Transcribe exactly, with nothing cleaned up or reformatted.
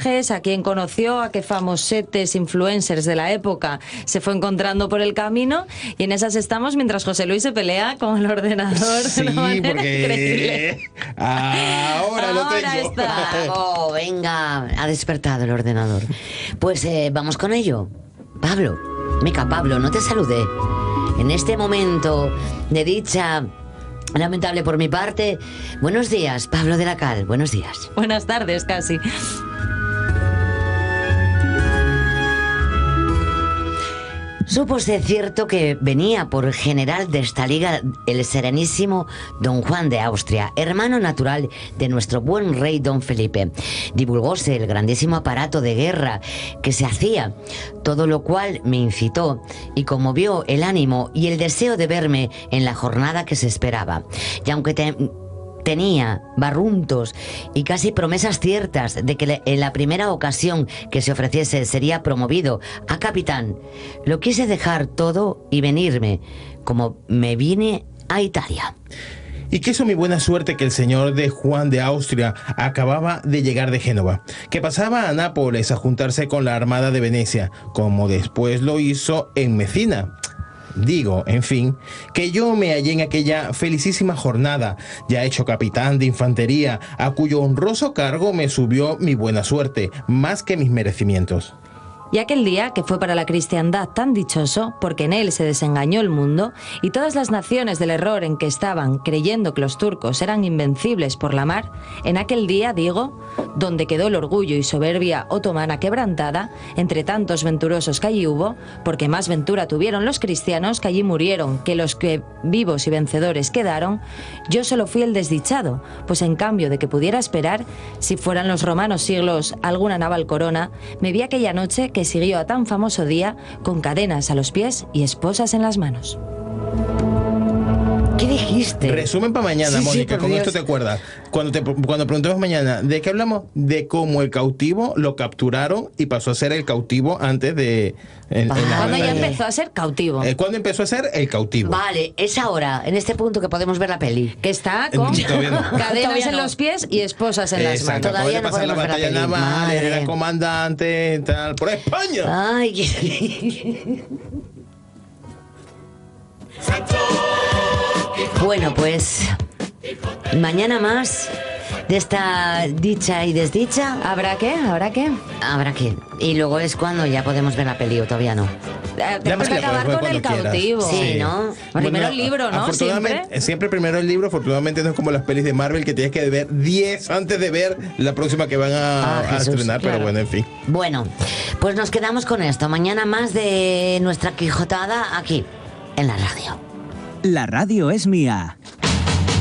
personajes, a quién conoció, a qué famosetes, influencers de la época se fue encontrando por el camino, y en esas estamos mientras José Luis se pelea con el ordenador. Sí, porque ahora, ahora lo tengo. Está. Oh, venga, ha despertado el ordenador. Pues eh, vamos con ello. Pablo, Mica, Pablo, no te saludé. En este momento de dicha lamentable por mi parte, buenos días, Pablo de la Cal, buenos días. Buenas tardes, casi. Supo ser cierto que venía por general de esta liga el serenísimo don Juan de Austria, hermano natural de nuestro buen rey don Felipe. Divulgóse el grandísimo aparato de guerra que se hacía, todo lo cual me incitó y conmovió el ánimo y el deseo de verme en la jornada que se esperaba. Y aunque te... tenía barruntos y casi promesas ciertas de que en la primera ocasión que se ofreciese sería promovido a capitán, lo quise dejar todo y venirme, como me vine a Italia. Y quiso mi buena suerte que el señor de Juan de Austria acababa de llegar de Génova, que pasaba a Nápoles a juntarse con la Armada de Venecia, como después lo hizo en Messina. Digo, en fin, que yo me hallé en aquella felicísima jornada, ya hecho capitán de infantería, a cuyo honroso cargo me subió mi buena suerte, más que mis merecimientos. Y aquel día, que fue para la cristiandad tan dichoso, porque en él se desengañó el mundo, y todas las naciones del error en que estaban, creyendo que los turcos eran invencibles por la mar, en aquel día, digo, donde quedó el orgullo y soberbia otomana quebrantada, entre tantos venturosos que allí hubo, porque más ventura tuvieron los cristianos que allí murieron que los que vivos y vencedores quedaron, yo solo fui el desdichado, pues en cambio de que pudiera esperar, si fueran los romanos siglos alguna naval corona, me vi aquella noche que siguió a tan famoso día con cadenas a los pies y esposas en las manos. ¿Qué dijiste? Resumen para mañana, Sí, sí, Mónica, por con Dios. esto te acuerdas. Cuando, te, cuando preguntemos mañana, ¿de qué hablamos? De cómo el cautivo lo capturaron y pasó a ser el cautivo antes de... En, Vale. en la Cuando ya batalla. empezó a ser cautivo. Eh, ¿Cuándo empezó a ser el cautivo? Vale, es ahora, en este punto que podemos ver la peli. Que está con Eh, todavía no. cadenas Todavía en no. los pies y esposas en las Exacto, manos. Todavía acaba de no pasar la podemos ver la batalla peli. naval, Madre. era comandante, tal, por España. Ay, qué... Bueno, pues mañana más de esta dicha y desdicha. ¿Habrá qué? ¿Habrá qué? Habrá que. Y luego es cuando ya podemos ver la peli, o todavía no. Eh, Tenemos que Ya me la acabar puedes con ver el cuando quieras. cautivo. Sí, ¿no? Primero el libro, ¿no? Afortunadamente, Siempre. siempre primero el libro. Afortunadamente no es como las pelis de Marvel que tienes que ver diez antes de ver la próxima que van a, Ah, a Jesús, estrenar, claro. pero bueno, en fin. Bueno, pues nos quedamos con esto. Mañana más de nuestra Quijotada aquí, en la radio. La radio es mía.